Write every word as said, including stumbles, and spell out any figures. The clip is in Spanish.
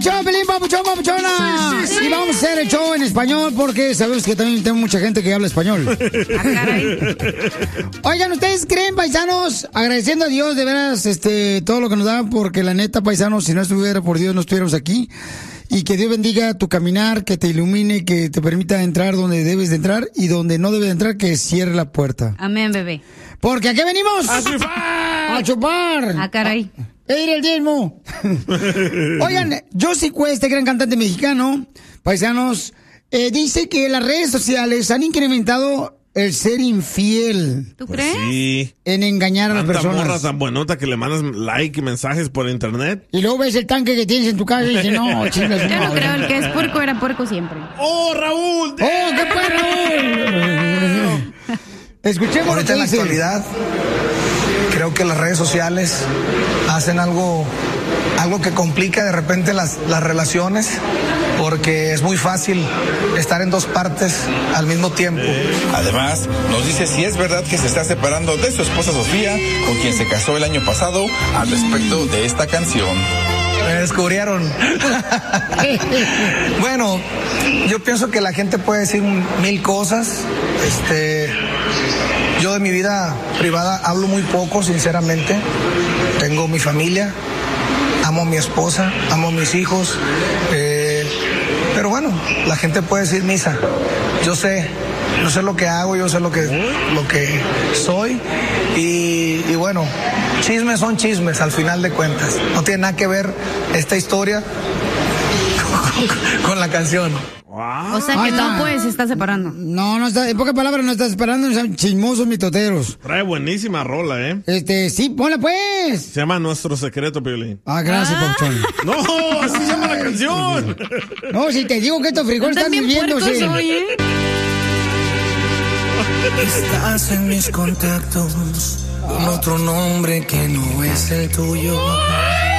¡Chau, Pelín, papuchón, papuchona! Sí, sí, sí. Y vamos a hacer el show en español porque sabemos que también tenemos mucha gente que habla español. Ah, caray. Oigan, ¿ustedes creen, paisanos, agradeciendo a Dios de veras este, todo lo que nos da? Porque la neta, paisanos, si no estuviera por Dios, no estuviéramos aquí. Y que Dios bendiga tu caminar, que te ilumine, que te permita entrar donde debes de entrar y donde no debes de entrar, que cierre la puerta. Amén, bebé. Porque ¿a qué venimos? ¡A chupar! ¡A chupar! ¡Ah, caray! ¡Ir el diezmo! Oigan, Josy Cuesta, este gran cantante mexicano, paisanos, eh, dice que las redes sociales han incrementado el ser infiel. ¿Tú Pues crees? sí. En engañar a las Tanta personas. morra tan buenota que le mandas like y mensajes por internet. Y luego ves el tanque que tienes en tu casa y dices, no, chingas. Yo no creo, el que es puerco era puerco siempre. ¡Oh, Raúl! ¡Oh, qué fue, Raúl! Escuchemos lo Ahorita que en la dice. actualidad, creo que las redes sociales hacen algo, algo que complica de repente las, las relaciones, porque es muy fácil estar en dos partes al mismo tiempo. Además, nos dice si es verdad que se está separando de su esposa Sofía, con quien se casó el año pasado, al respecto de esta canción. Me descubrieron. Bueno, yo pienso que la gente puede decir mil cosas. Este, yo de mi vida privada hablo muy poco, sinceramente. Tengo mi familia, amo a mi esposa, amo a mis hijos. Eh, pero bueno, la gente puede decir misa. Yo sé, yo sé lo que hago, yo sé lo que, lo que soy. Y, y bueno, chismes son chismes al final de cuentas. No tiene nada que ver esta historia con, con la canción. Wow. O sea que Ay, no, no. pues, se está separando. No, no está, en pocas palabras, no está separando, son chismosos mitoteros. Trae buenísima rola, ¿eh? Este, sí, ponla pues. Se llama Nuestro Secreto, Piolín. Ah, gracias, Ah. papuchón. ¡No! ¡Así se llama la canción! No, si te digo que estos frijoles están También puercos hirviéndose. hoy, ¿eh? Estás en mis contactos con otro nombre que no es el tuyo.